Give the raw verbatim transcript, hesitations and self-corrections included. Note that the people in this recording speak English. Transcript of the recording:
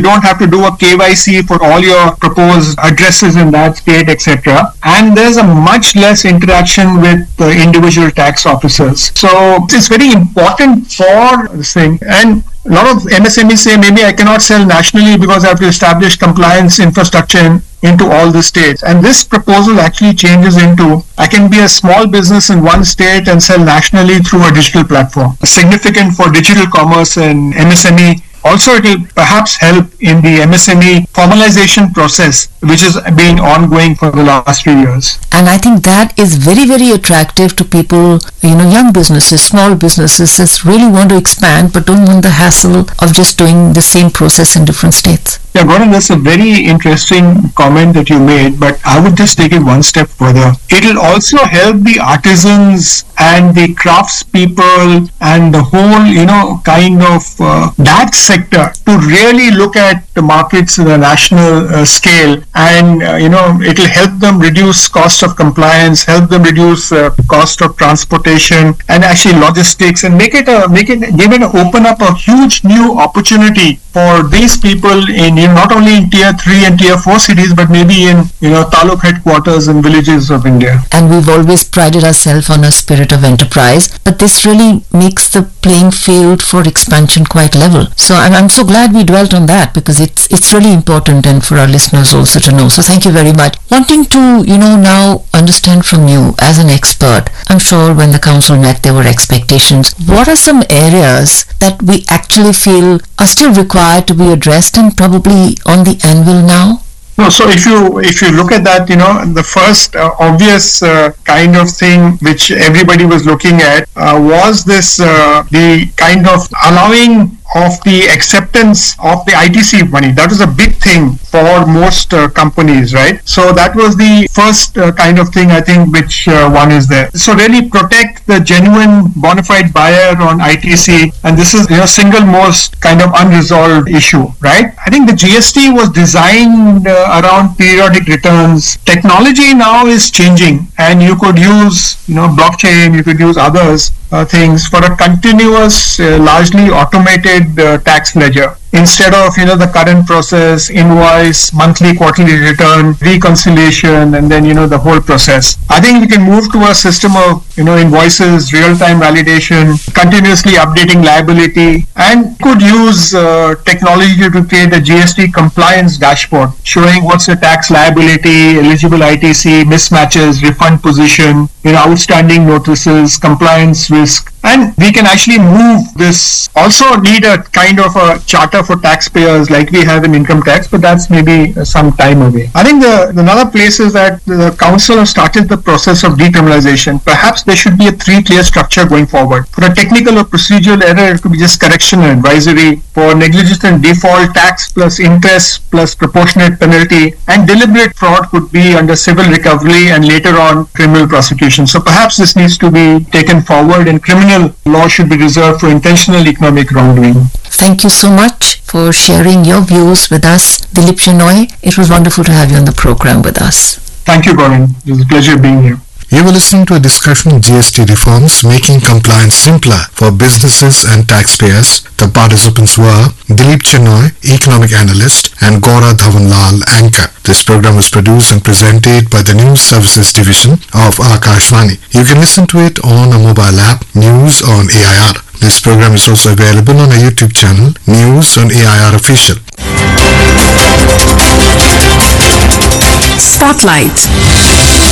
don't have to do a K Y C for all your proposed addresses in that state, et cetera. And there's a much less interaction with uh, individual tax officers. So it's very important for this thing. And a lot of M S M Es say maybe I cannot sell nationally because I have to establish compliance infrastructure in, into all the states. And this proposal actually changes into I can be a small business in one state and sell nationally through a digital platform. Significant for digital commerce and M S M E. Also, it will perhaps help in the M S M E formalization process, which has been ongoing for the last few years. And I think that is very, very attractive to people, you know, young businesses, small businesses that really want to expand but don't want the hassle of just doing the same process in different states. Yeah, Gordon, that's a very interesting comment that you made, but I would just take it one step further. It will also help the artisans and the craftspeople and the whole, you know, kind of uh, that sector to really look at the markets in a national uh, scale, and uh, you know, it will help them reduce cost of compliance, help them reduce uh, cost of transportation and actually logistics, and make it a make it give it open up a huge new opportunity for these people in, you know, not only in tier three and tier four cities, but maybe in, you know, taluk headquarters and villages of India. And we've always prided ourselves on a spirit of enterprise, but this really makes the playing field for expansion quite level. So I'm, I'm so glad we dwelt on that, because it's it's really important, and for our listeners also to know. So thank you very much. Wanting to, you know, now understand from you as an expert, I'm sure when the council met there were expectations. What are some areas that we actually feel are still required to be addressed and probably on the anvil now? No, so if you if you look at that, you know, the first uh, obvious uh, kind of thing which everybody was looking at uh, was this uh, the kind of allowing of the acceptance of the I T C money. That was a big thing for most uh, companies, right? So that was the first uh, kind of thing I think which uh, one is there. So really protect the genuine bona fide buyer on I T C, and this is, you know, single most kind of unresolved issue, right? I think the G S T was designed uh, around periodic returns. Technology now is changing, and you could use, you know, blockchain, you could use others uh, things for a continuous, uh, largely automated Uh, tax ledger, instead of, you know, the current process, invoice, monthly, quarterly return, reconciliation, and then, you know, the whole process. I think we can move to a system of, you know, invoices, real-time validation, continuously updating liability, and could use uh, technology to create a G S T compliance dashboard showing what's the tax liability, eligible I T C, mismatches, refund position, you know, outstanding notices, compliance risk. And we can actually move this. Also need a kind of a charter for taxpayers like we have in income tax, but that's maybe some time away. I think the another place is that the council has started the process of decriminalization. Perhaps there should be a three-tier structure going forward. For a technical or procedural error, it could be just correction and advisory. For negligence and default, tax plus interest plus proportionate penalty, and deliberate fraud could be under civil recovery and later on criminal prosecution. So perhaps this needs to be taken forward, and criminal law should be reserved for intentional economic wrongdoing. Thank you so much for sharing your views with us, Dilip Shenoy. It was wonderful to have you on the program with us. Thank you, Gordon. It was a pleasure being here. You were listening to a discussion on G S T reforms making compliance simpler for businesses and taxpayers. The participants were Dilip Shenoy, economic analyst, and Gaura Dhawanlal, anchor. This program was produced and presented by the News Services Division of Akashvani. You can listen to it on a mobile app, News on A I R. This program is also available on our YouTube channel, News on A I R Official. Spotlight.